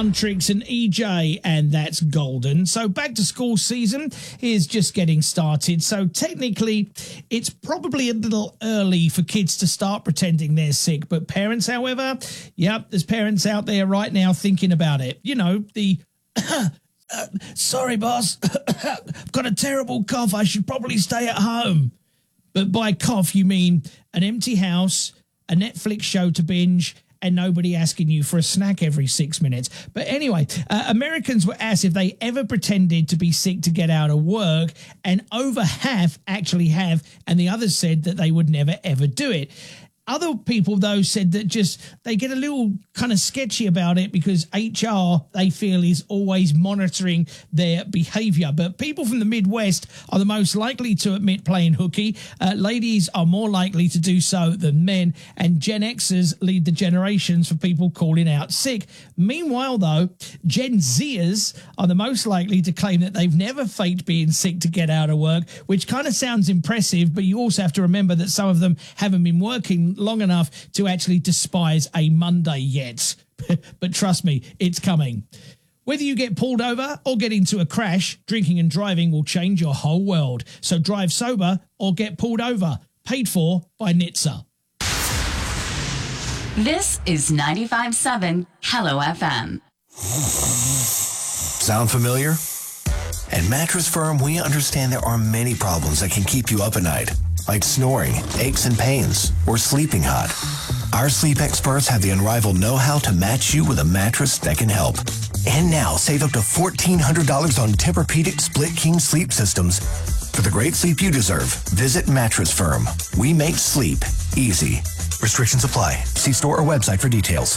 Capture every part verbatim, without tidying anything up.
Huntrix and E J, and that's golden. So back to school season is just getting started. So technically, it's probably a little early for kids to start pretending they're sick. But parents, however, yep, there's parents out there right now thinking about it. You know, the... uh, sorry, boss, I've got a terrible cough. I should probably stay at home. But by cough, you mean an empty house, a Netflix show to binge, and nobody asking you for a snack every six minutes. But anyway, uh, Americans were asked if they ever pretended to be sick to get out of work, and over half actually have, and the others said that they would never, ever do it. Other people, though, said that just they get a little kind of sketchy about it because H R, they feel, is always monitoring their behavior. But people from the Midwest are the most likely to admit playing hooky. Uh, ladies are more likely to do so than men. And Gen Xers lead the generations for people calling out sick. Meanwhile, though, Gen Zers are the most likely to claim that they've never faked being sick to get out of work, which kind of sounds impressive. But you also have to remember that some of them haven't been working long enough to actually despise a Monday yet. But trust me, it's coming. Whether you get pulled over or get into a crash, drinking and driving will change your whole world. So drive sober or get pulled over. Paid for by N H T S A. This is ninety-five point seven Hello F M. Sound familiar? At Mattress Firm, we understand there are many problems that can keep you up at night, like snoring, aches and pains, or sleeping hot. Our sleep experts have the unrivaled know-how to match you with a mattress that can help. And now, save up to fourteen hundred dollars on Tempur-Pedic Split King sleep systems. For the great sleep you deserve, visit Mattress Firm. We make sleep easy. Restrictions apply. See store or website for details.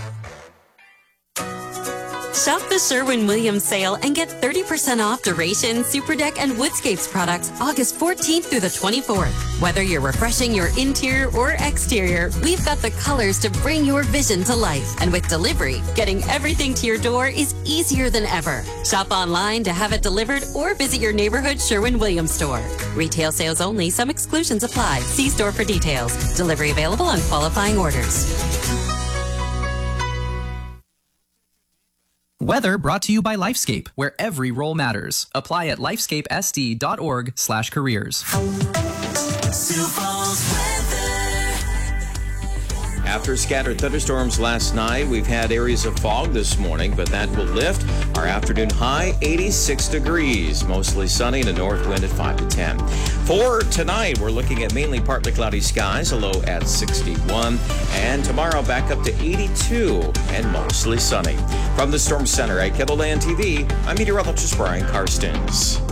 Shop the Sherwin-Williams sale and get thirty percent off Duration, Superdeck, and Woodscapes products August fourteenth through the twenty-fourth. Whether you're refreshing your interior or exterior, we've got the colors to bring your vision to life. And with delivery, getting everything to your door is easier than ever. Shop online to have it delivered or visit your neighborhood Sherwin-Williams store. Retail sales only. Some exclusions apply. See store for details. Delivery available on qualifying orders. Weather brought to you by Lifescape, where every role matters. Apply at lifescapesd.org slash careers. After scattered thunderstorms last night, we've had areas of fog this morning, but that will lift. Our afternoon high, eighty-six degrees. Mostly sunny and a north wind at five to ten. For tonight, we're looking at mainly partly cloudy skies, a low at sixty-one. And tomorrow, back up to eighty-two and mostly sunny. From the Storm Center at Kettleland T V, I'm meteorologist Brian Karstens.